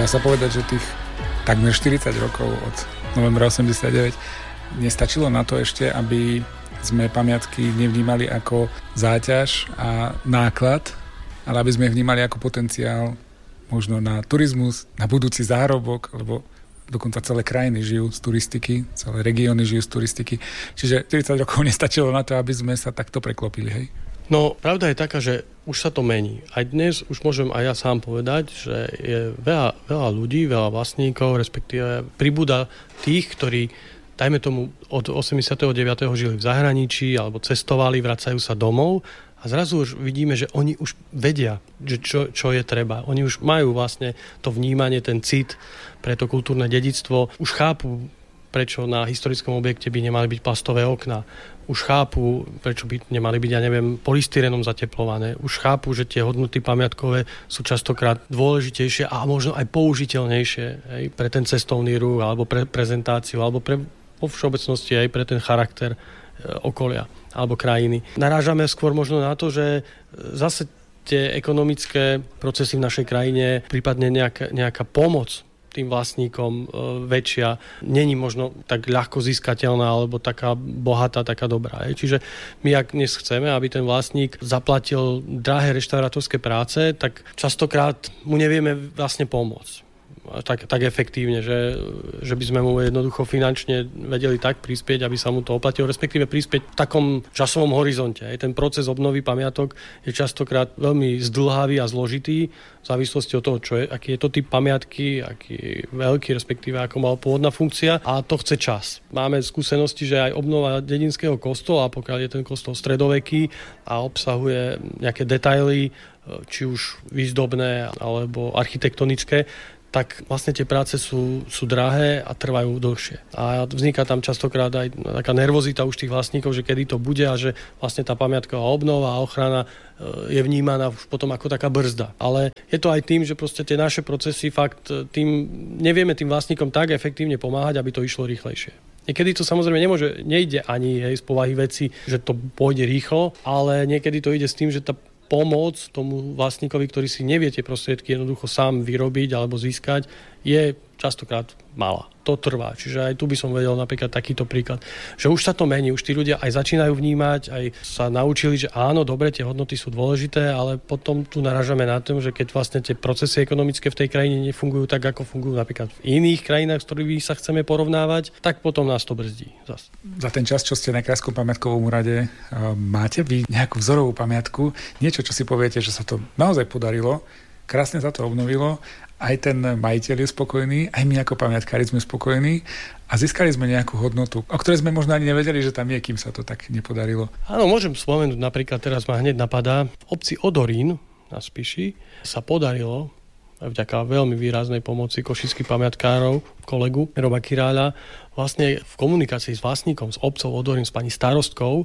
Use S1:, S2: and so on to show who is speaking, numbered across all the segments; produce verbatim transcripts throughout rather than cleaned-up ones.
S1: Dá sa povedať, že tých takmer štyridsať rokov od novembra osemdesiatdeväť nestačilo na to ešte, aby sme pamiatky nevnímali ako záťaž a náklad, ale aby sme ich vnímali ako potenciál možno na turizmus, na budúci zárobok, lebo dokonca celé krajiny žijú z turistiky, celé regióny žijú z turistiky. Čiže štyridsať rokov nestačilo na to, aby sme sa takto preklopili, hej?
S2: No, pravda je taká, že už sa to mení. Aj dnes už môžem aj ja sám povedať, že je veľa, veľa ľudí, veľa vlastníkov, respektíve pribúda tých, ktorí, dajme tomu, od osemdesiateho deviateho žili v zahraničí alebo cestovali, vracajú sa domov. A zrazu už vidíme, že oni už vedia, že čo, čo je treba. Oni už majú vlastne to vnímanie, ten cit pre to kultúrne dedičstvo. Už chápu, prečo na historickom objekte by nemali byť plastové okná. Už chápu, prečo by nemali byť, ja neviem, polystyrenom zateplované. Už chápu, že tie hodnoty pamiatkové sú častokrát dôležitejšie a možno aj použiteľnejšie, hej, pre ten cestovný ruch, alebo pre prezentáciu, alebo pre, vo všeobecnosti aj pre ten charakter e, okolia alebo krajiny. Narážame skôr možno na to, že zase tie ekonomické procesy v našej krajine, prípadne nejaká, nejaká pomoc tým vlastníkom e, väčšia, není možno tak ľahko získateľná alebo taká bohatá, taká dobrá. Je. Čiže my, ak dnes chceme, aby ten vlastník zaplatil drahé reštaurátorské práce, tak častokrát mu nevieme vlastne pomôcť. Tak, tak efektívne, že, že by sme mu jednoducho finančne vedeli tak prispieť, aby sa mu to oplatilo, respektíve prispieť v takom časovom horizonte. Aj ten proces obnovy pamiatok je častokrát veľmi zdĺhavý a zložitý v závislosti od toho, čo je, aký je to typ pamiatky, aký je veľký, respektíve ako mal pôvodná funkcia, a to chce čas. Máme skúsenosti, že aj obnova dedinského kostola, pokiaľ je ten kostol stredoveký a obsahuje nejaké detaily, či už výzdobné alebo architektonické, tak vlastne tie práce sú, sú drahé a trvajú dlhšie. A vzniká tam častokrát aj taká nervozita už tých vlastníkov, že kedy to bude a že vlastne tá pamiatková obnova a ochrana je vnímaná už potom ako taká brzda. Ale je to aj tým, že proste tie naše procesy fakt tým, nevieme tým vlastníkom tak efektívne pomáhať, aby to išlo rýchlejšie. Niekedy to samozrejme nemôže, nejde ani hej, z povahy veci, že to pôjde rýchlo, ale niekedy to ide s tým, že tá pomoc tomu vlastníkovi, ktorý si nevie tie prostriedky jednoducho sám vyrobiť alebo získať, je častokrát malá. To trvá. Čiže aj tu by som vedel napríklad takýto príklad, že už sa to mení, už tí ľudia aj začínajú vnímať, aj sa naučili, že áno, dobre, tie hodnoty sú dôležité, ale potom tu narážame na tom, že keď vlastne tie procesy ekonomické v tej krajine nefungujú tak, ako fungujú napríklad v iných krajinách, s ktorými sa chceme porovnávať, tak potom nás to brzdí. Zas.
S1: Za ten čas, čo ste na Krajskom pamiatkovom úrade, máte vy nejakú vzorovú pamiatku, niečo, čo si poviete, že sa to naozaj podarilo, krásne sa to obnovilo, aj ten majiteľ je spokojný, aj my ako pamiatkári sme spokojní a získali sme nejakú hodnotu, o ktorej sme možno ani nevedeli, že tam je, kým sa to tak nepodarilo.
S2: Áno, môžem spomenúť, napríklad teraz ma hneď napadá, v obci Odorín na Spiši sa podarilo vďaka veľmi výraznej pomoci košických pamiatkárov, kolegu Roba Kiráľa, vlastne v komunikácii s vlastníkom, s obcov Odorín, s pani starostkou,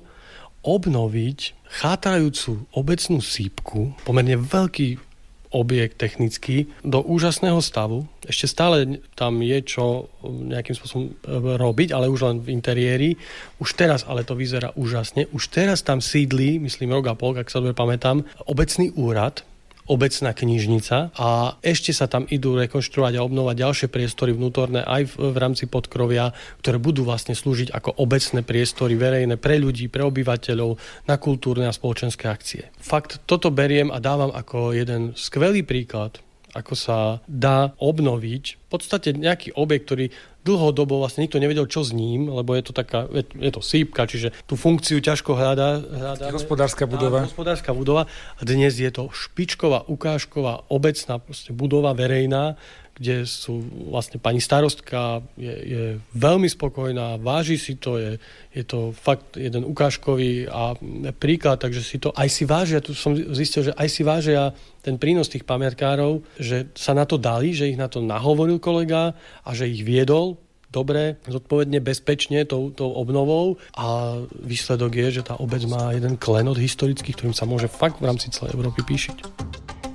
S2: obnoviť chátrajúcu obecnú sípku, pomerne veľký objekt technický, do úžasného stavu. Ešte stále tam je čo nejakým spôsobom robiť, ale už len v interiéri. Už teraz ale to vyzerá úžasne. Už teraz tam sídli, myslím rok a pol, ak sa dobre pamätám, obecný úrad, obecná knižnica a ešte sa tam idú rekonštruovať a obnovať ďalšie priestory vnútorné aj v, v rámci podkrovia, ktoré budú vlastne slúžiť ako obecné priestory verejné pre ľudí, pre obyvateľov na kultúrne a spoločenské akcie. Fakt toto beriem a dávam ako jeden skvelý príklad, ako sa dá obnoviť v podstate nejaký objekt, ktorý dlhodobo vlastne nikto nevedel, čo s ním, lebo je to taká, je, je to sípka, čiže tú funkciu ťažko hľadá. hľadáme.
S1: Hospodárska budova.
S2: Á, hospodárska budova. A dnes je to špičková, ukážková, obecná proste budova verejná, kde sú vlastne pani starostka, je, je veľmi spokojná, váži si to, je, je to fakt jeden ukážkový a príklad, takže si to aj si vážia, tu som zistil, že aj si vážia ten prínos tých pamiatkárov, že sa na to dali, že ich na to nahovoril kolega a že ich viedol dobre, zodpovedne, bezpečne tou, tou obnovou a výsledok je, že tá obec má jeden klenot historický, ktorým sa môže fakt v rámci celej Európy píšiť.